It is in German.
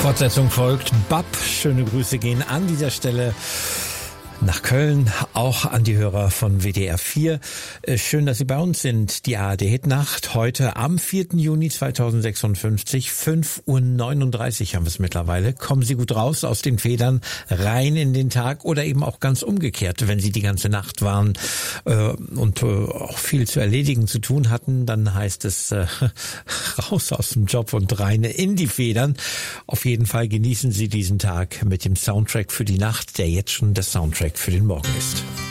Fortsetzung folgt. Bab, schöne Grüße gehen an dieser Stelle nach Köln, auch an die Hörer von WDR 4. Schön, dass Sie bei uns sind. Die ARD-Hitnacht heute am 4. Juni 2056, 5:39 Uhr haben wir es mittlerweile. Kommen Sie gut raus aus den Federn, rein in den Tag oder eben auch ganz umgekehrt. Wenn Sie die ganze Nacht waren und auch viel zu erledigen zu tun hatten, dann heißt es raus aus dem Job und rein in die Federn. Auf jeden Fall genießen Sie diesen Tag mit dem Soundtrack für die Nacht, der jetzt schon der Soundtrack für den Morgen ist.